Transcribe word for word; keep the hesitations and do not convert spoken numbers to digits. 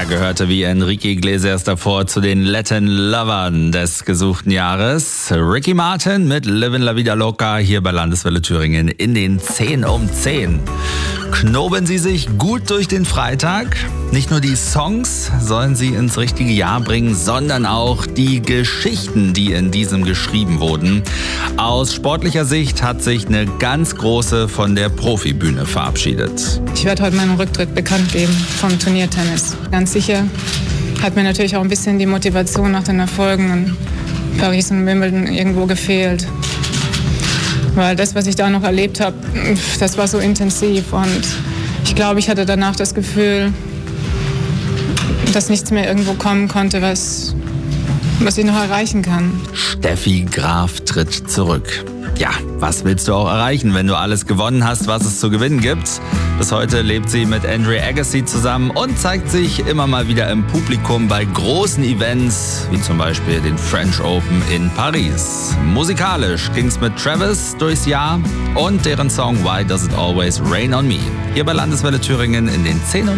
Er gehörte wie Enrique Iglesias davor zu den Latin Lovern des gesuchten Jahres. Ricky Martin mit Livin' La Vida Loca hier bei Landeswelle Thüringen in den zehn um zehn. Knobeln Sie sich gut durch den Freitag. Nicht nur die Songs sollen Sie ins richtige Jahr bringen, sondern auch die Geschichten, die in diesem geschrieben wurden. Aus sportlicher Sicht hat sich eine ganz große von der Profibühne verabschiedet. Ich werde heute meinen Rücktritt bekannt geben vom Turniertennis. Ganz sicher hat mir natürlich auch ein bisschen die Motivation nach den Erfolgen in Paris und Wimbledon irgendwo gefehlt. Weil das, was ich da noch erlebt habe, das war so intensiv und ich glaube, ich hatte danach das Gefühl, dass nichts mehr irgendwo kommen konnte, was, was ich noch erreichen kann. Steffi Graf tritt zurück. Ja, was willst du auch erreichen, wenn du alles gewonnen hast, was es zu gewinnen gibt? Bis heute lebt sie mit Andre Agassi zusammen und zeigt sich immer mal wieder im Publikum bei großen Events, wie zum Beispiel den French Open in Paris. Musikalisch ging's mit Travis durchs Jahr und deren Song Why Does It Always Rain on Me. Hier bei Landeswelle Thüringen in den zehn